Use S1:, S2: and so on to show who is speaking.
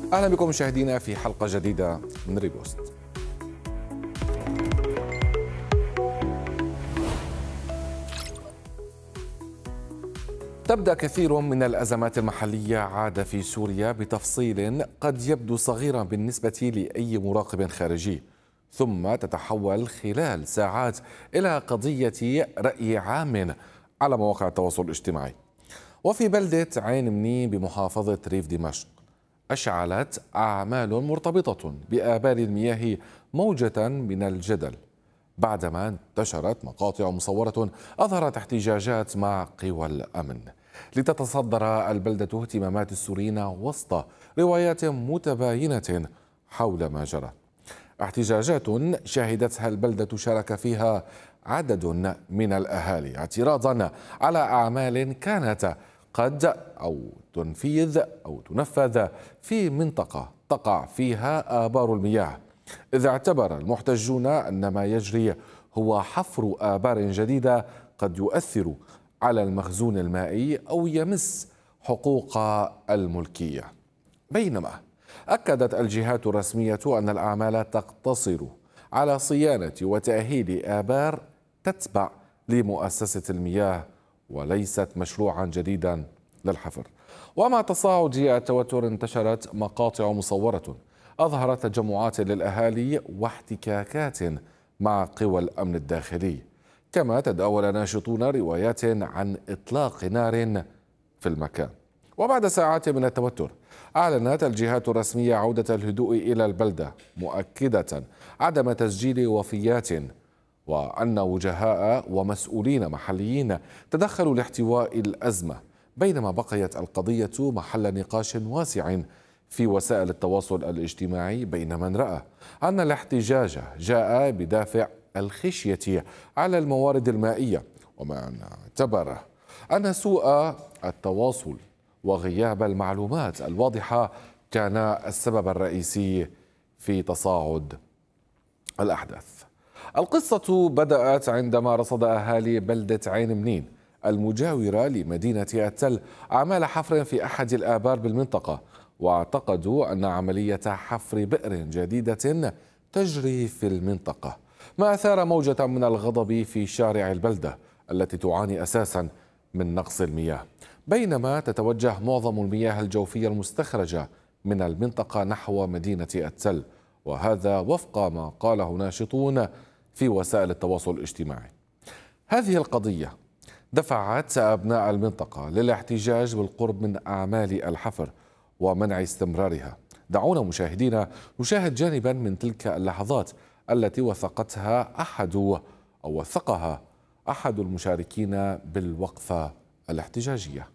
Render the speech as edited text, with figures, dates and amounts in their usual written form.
S1: أهلا بكم مشاهدينا في حلقة جديدة من ريبوست. تبدأ كثير من الأزمات المحلية عادة في سوريا بتفصيل قد يبدو صغيرا بالنسبة لأي مراقب خارجي، ثم تتحول خلال ساعات إلى قضية رأي عام على مواقع التواصل الاجتماعي. وفي بلدة عين منيب بمحافظة ريف دمشق أشعلت أعمال مرتبطة بآبار المياه موجة من الجدل بعدما انتشرت مقاطع مصورة أظهرت احتجاجات مع قوى الأمن. لتتصدر البلدة اهتمامات السوريين وسط روايات متباينة حول ما جرى. احتجاجات شهدتها البلدة شارك فيها عدد من الأهالي اعتراضا على أعمال كانت قد تنفذ في منطقة تقع فيها آبار المياه، إذ اعتبر المحتجون أن ما يجري هو حفر آبار جديدة قد يؤثر على المخزون المائي أو يمس حقوق الملكية. بينما أكدت الجهات الرسمية أن الأعمال تقتصر على صيانة وتأهيل آبار تتبع لمؤسسة المياه وليست مشروعا جديدا للحفر. ومع تصاعد التوتر انتشرت مقاطع مصورة أظهرت تجمعات للأهالي واحتكاكات مع قوى الأمن الداخلي، كما تداول ناشطون روايات عن إطلاق نار في المكان. وبعد ساعات من التوتر أعلنت الجهات الرسمية عودة الهدوء إلى البلدة، مؤكدة عدم تسجيل وفيات، وأن وجهاء ومسؤولين محليين تدخلوا لاحتواء الأزمة، بينما بقيت القضية محل نقاش واسع في وسائل التواصل الاجتماعي بين من رأى أن الاحتجاج جاء بدافع الخشية على الموارد المائية، ومن اعتبر أن سوء التواصل وغياب المعلومات الواضحة كان السبب الرئيسي في تصاعد الأحداث. القصة بدأت عندما رصد أهالي بلدة عين منين المجاورة لمدينة التل أعمال حفر في أحد الآبار بالمنطقة، واعتقدوا أن عملية حفر بئر جديدة تجري في المنطقة، ما أثار موجة من الغضب في شارع البلدة التي تعاني أساسا من نقص المياه، بينما تتوجه معظم المياه الجوفية المستخرجة من المنطقة نحو مدينة التل، وهذا وفق ما قاله ناشطون في وسائل التواصل الاجتماعي. هذه القضية دفعت أبناء المنطقة للاحتجاج بالقرب من أعمال الحفر ومنع استمرارها. دعونا مشاهدينا نشاهد جانبا من تلك اللحظات التي وثقها أحد المشاركين بالوقفة الاحتجاجية.